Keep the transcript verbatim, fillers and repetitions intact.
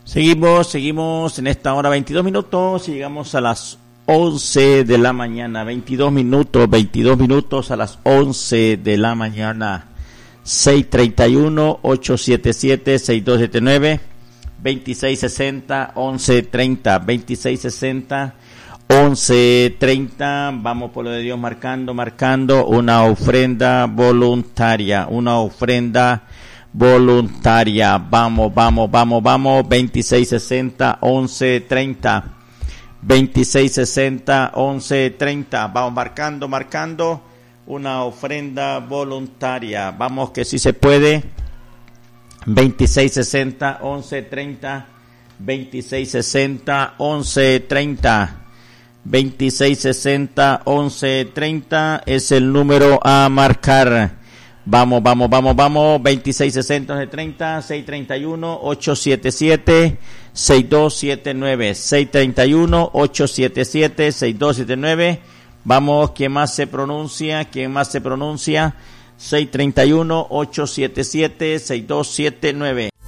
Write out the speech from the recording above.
Seguimos, seguimos en esta hora veintidós minutos y llegamos a las once de la mañana, veintidós minutos, veintidós minutos a las once de la mañana. seis treinta y uno, ocho siete siete, seis dos siete nueve, veintiséis sesenta, once treinta, veintiséis sesenta, once treinta. Vamos por lo de Dios marcando, marcando una ofrenda voluntaria, una ofrenda voluntaria. Vamos, vamos, vamos, vamos. veintiséis sesenta, once treinta. veintiséis sesenta, once treinta. Vamos marcando, marcando una ofrenda voluntaria. Vamos que sí se puede. veintiséis sesenta, once treinta. veintiséis sesenta, once treinta. veintiséis sesenta, once treinta es el número a marcar. Vamos, vamos, vamos, vamos. veintiséis sesenta, once treinta, seis treinta y uno, ocho siete siete, seis dos siete nueve, seis treinta y uno, ocho siete siete, seis dos siete nueve. Vamos, ¿quién más se pronuncia? ¿Quién más se pronuncia? seis treinta y uno, ocho siete siete, seis dos siete nueve.